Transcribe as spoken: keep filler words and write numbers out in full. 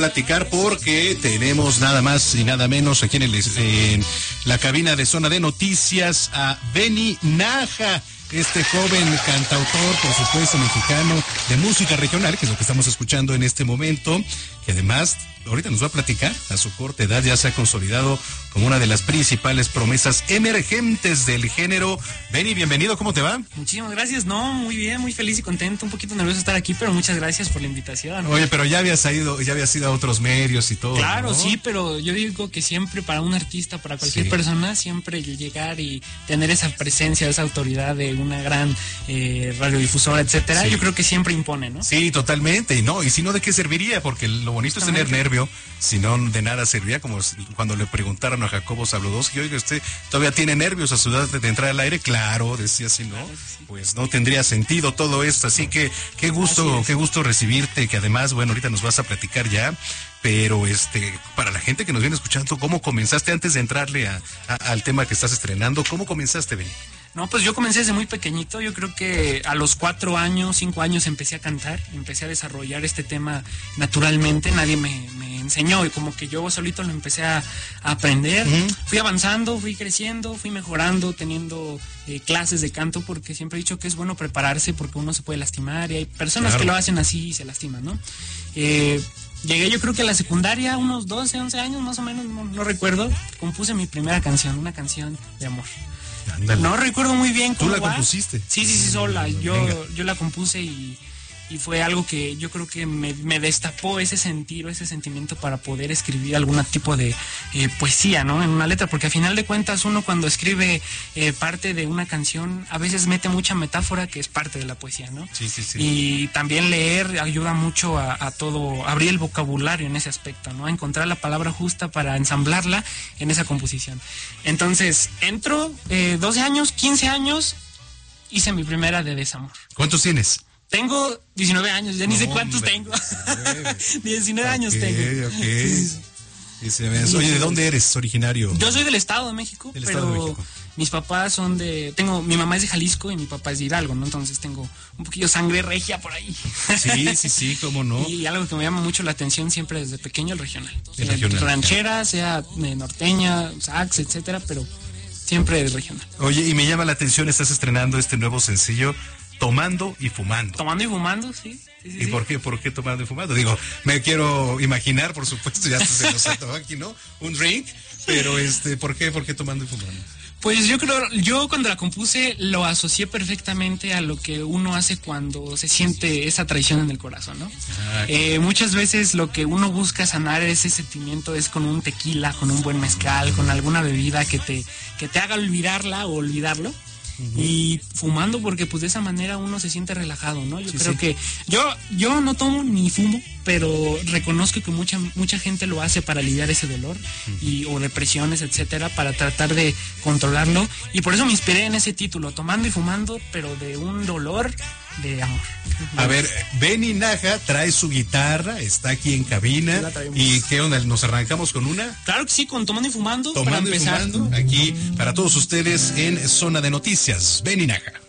Platicar porque tenemos nada más y nada menos aquí en, el, en la cabina de Zona de Noticias a Benny Nája, este joven cantautor, por supuesto, mexicano de música regional, que es lo que estamos escuchando en este momento, que además ahorita nos va a platicar. A su corta edad ya se ha consolidado como una de las principales promesas emergentes del género. Benny, bienvenido, ¿cómo te va? Muchísimas gracias, no, muy bien, muy feliz y contento, un poquito nervioso de estar aquí, pero muchas gracias por la invitación. Oye, pero ya habías ido, ya habías ido a otros medios y todo, Claro, ¿no? sí, pero yo digo que siempre para un artista, para cualquier Sí. persona, siempre llegar y tener esa presencia, esa autoridad de una gran eh, radiodifusora, etcétera, Sí. yo creo que siempre impone, ¿no? Sí, totalmente, y no, y si no, ¿de qué serviría? Porque lo bonito es tener nervio, si no, de nada serviría, como cuando le preguntaron a Jacobo Zabludowski, oiga, ¿usted todavía tiene nervios a su edad de entrar al aire? Claro, decía, si no, pues no tendría sentido todo esto, así que qué gusto, qué gusto recibirte, que además, bueno, ahorita nos vas a platicar ya, pero este, para la gente que nos viene escuchando, ¿cómo comenzaste antes de entrarle a, a, al tema que estás estrenando? ¿Cómo comenzaste, Benny? No, pues yo comencé desde muy pequeñito, yo creo que a los cuatro años, cinco años empecé a cantar, empecé a desarrollar este tema naturalmente, nadie me, me enseñó y como que yo solito lo empecé a, a aprender, uh-huh. Fui avanzando, fui creciendo, fui mejorando, teniendo eh, clases de canto, porque siempre he dicho que es bueno prepararse porque uno se puede lastimar y hay personas claro. que lo hacen así y se lastiman, ¿no? Eh, Llegué yo creo que a la secundaria, unos doce, once años más o menos, no, no recuerdo, compuse mi primera canción, una canción de amor. Ándale. No recuerdo muy bien cómo ¿Tú la va. compusiste? Sí, sí, sí, sola. Yo, Venga. yo la compuse y, y fue algo que yo creo que me, me destapó ese sentir, ese sentimiento para poder escribir algún tipo de eh, poesía, ¿no? En una letra, porque a final de cuentas uno cuando escribe eh, parte de una canción a veces mete mucha metáfora que es parte de la poesía, ¿no? Sí, sí, sí. Y también leer ayuda mucho a, a todo, abrir el vocabulario en ese aspecto, ¿no? A encontrar la palabra justa para ensamblarla en esa composición. Entonces, entro, eh, doce años, quince años, hice mi primera de desamor. ¿Cuántos tienes? Tengo diecinueve años, ya ni no, sé cuántos hombre, tengo. diecinueve okay, años tengo. Ok, ok. Oye, ¿de dónde eres originario? Yo soy del Estado de México, del pero Estado de México. Mis papás son de... tengo Mi mamá es de Jalisco y mi papá es de Hidalgo, ¿no? Entonces tengo un poquillo sangre regia por ahí. Sí, sí, sí, cómo no. Y algo que me llama mucho la atención siempre desde pequeño, el regional. El sea regional. Ranchera, sea norteña, sax, etcétera, pero siempre el regional. Oye, y me llama la atención, estás estrenando este nuevo sencillo, Tomando y Fumando. Tomando y fumando, sí. sí, sí ¿Y sí. por qué, por qué tomando y fumando? Digo, me quiero imaginar, por supuesto, ya se nos ató aquí, ¿no? Un drink, pero este, ¿por qué, por qué tomando y fumando? Pues yo creo, yo cuando la compuse lo asocié perfectamente a lo que uno hace cuando se siente esa traición en el corazón, ¿no? Ah, eh, muchas veces lo que uno busca sanar ese sentimiento es con un tequila, con un buen mezcal, con alguna bebida que te, que te haga olvidarla o olvidarlo. Uh-huh. Y fumando porque pues de esa manera uno se siente relajado, ¿no? Yo sí, creo sí. que yo yo no tomo ni fumo, pero reconozco que mucha mucha gente lo hace para aliviar ese dolor uh-huh. y o depresiones, etcétera, para tratar de controlarlo y por eso me inspiré en ese título, Tomando y Fumando, pero de un dolor de amor. A ver, Benny Nája trae su guitarra, está aquí en cabina. ¿Y qué onda? ¿Nos arrancamos con una? Claro que sí, con Tomando y Fumando. Tomando para y empezar. Fumando, aquí para todos ustedes en Zona de Noticias. Benny Nája.